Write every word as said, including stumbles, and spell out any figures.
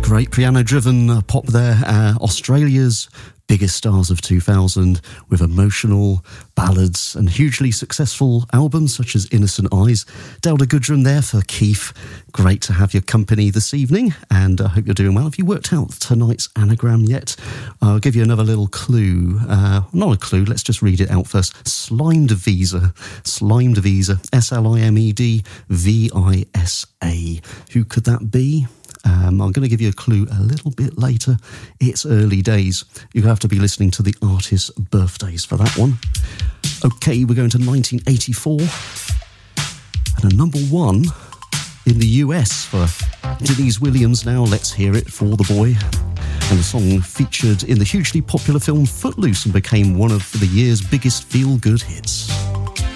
Great piano-driven uh, pop there. Uh, Australia's biggest stars of two thousand with emotional ballads and hugely successful albums such as Innocent Eyes. Delta Goodrem there for Keith. Great to have your company this evening, and I hope you're doing well. Have you worked out tonight's anagram yet? I'll give you another little clue. Uh, not a clue, let's just read it out first. Slimed Visa. Slimed Visa. S L I M E D V I S A. Who could that be? Um, I'm going to give you a clue a little bit later. It's early days. You have to be listening to the artist's birthdays for that one. Okay, we're going to nineteen eighty-four. And a number one in the U S for Denise Williams now. Let's hear it for the boy. And the song featured in the hugely popular film Footloose and became one of the year's biggest feel-good hits.